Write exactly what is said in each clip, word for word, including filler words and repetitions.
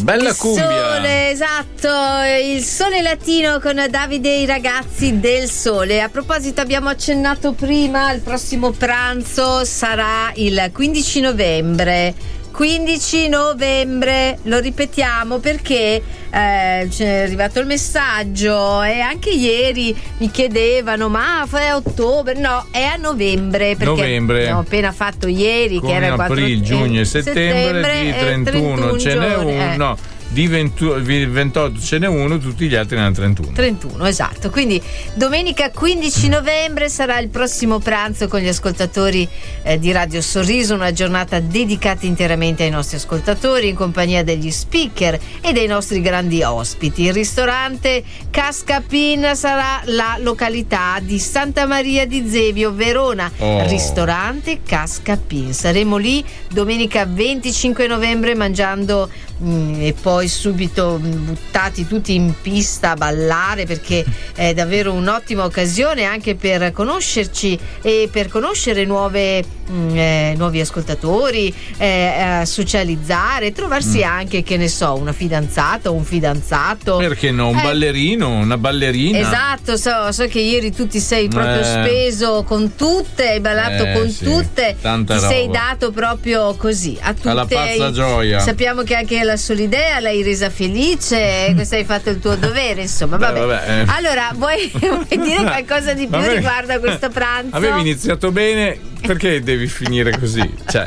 Bella il cumbia. Sole, esatto, il Sole Latino con Davide e i ragazzi del Sole. A proposito, abbiamo accennato prima, il prossimo pranzo sarà il quindici novembre. quindici novembre, lo ripetiamo perché eh, c'è arrivato il messaggio e anche ieri mi chiedevano ma è a ottobre? No, è a novembre, perché novembre. abbiamo appena fatto ieri con che era il aprile, quattro, giugno e eh, settembre, settembre di trentuno ce n'è giorni, uno, eh. no, di ventotto ce n'è uno, tutti gli altri ne hanno trentuno. trentuno, esatto. Quindi domenica quindici novembre sarà il prossimo pranzo con gli ascoltatori eh, di Radio Sorriso, una giornata dedicata interamente ai nostri ascoltatori in compagnia degli speaker e dei nostri grandi ospiti. Il ristorante Cascapin sarà la località di Santa Maria di Zevio, Verona. Oh. Ristorante Cascapin. Saremo lì domenica venticinque novembre mangiando mh, e poi subito buttati tutti in pista a ballare, perché è davvero un'ottima occasione anche per conoscerci e per conoscere nuove, mh, eh, nuovi ascoltatori, eh, eh, socializzare, trovarsi mm. anche, che ne so, una fidanzata o un fidanzato. Perché no? Un eh, ballerino, una ballerina. Esatto, so, so che ieri tu ti sei proprio eh. speso con tutte, hai ballato eh, con sì, tutte, tanta ti roba. sei dato proprio così a tutte. Alla pazza gioia. Sappiamo che anche la Solidea l'hai resa felice, questo hai fatto il tuo dovere, insomma. Vabbè. Beh, vabbè, eh. Allora, vuoi, vuoi dire qualcosa di più Vabbè. riguardo a questo pranzo? Avevi iniziato bene, perché devi finire così? Cioè,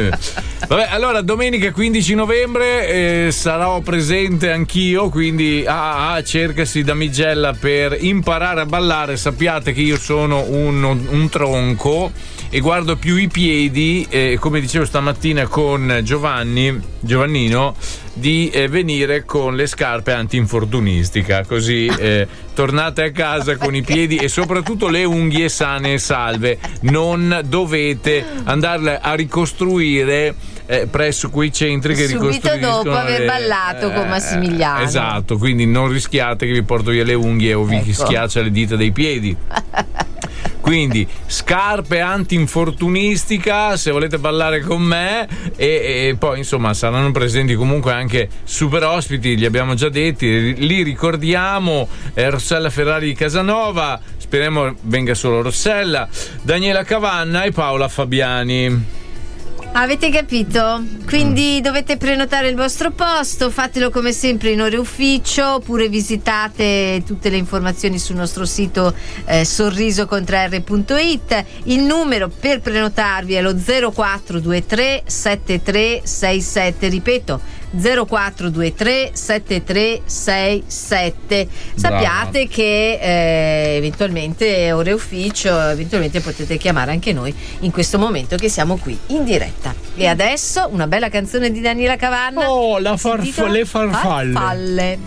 vabbè, allora domenica quindici novembre eh, sarò presente anch'io, quindi ah, ah, cercasi damigella per imparare a ballare. Sappiate che io sono un, un tronco e guardo più i piedi, eh, come dicevo stamattina con Giovanni Giovannino, di eh, venire con le scarpe antinfortunistica, così eh, tornate a casa con i piedi e soprattutto le unghie sane e salve. Non dovete andarle a ricostruire eh, presso quei centri che subito ricostruiscono dopo aver le, ballato eh, con Massimiliano. Esatto, quindi non rischiate che vi porto via le unghie o vi Ecco. schiaccia le dita dei piedi. Quindi scarpe antinfortunistica se volete ballare con me, e, e poi insomma saranno presenti comunque anche super ospiti, li abbiamo già detti, li ricordiamo, eh, Rossella Ferrari di Casanova, speriamo venga solo Rossella, Daniela Cavanna e Paola Fabiani. Avete capito? Quindi dovete prenotare il vostro posto, fatelo come sempre in ore ufficio, oppure visitate tutte le informazioni sul nostro sito eh, sorriso con tre erre punto it. Il numero per prenotarvi è lo zero quattro due tre sette tre sei sette, ripeto zero quattro due tre sette tre sei sette. Sappiate Brava. che eh, eventualmente ore ufficio, eventualmente potete chiamare anche noi in questo momento che siamo qui in diretta. E adesso una bella canzone di Daniela Cavanna. Oh, la Si farf- intitola le farfalle. Farfalle.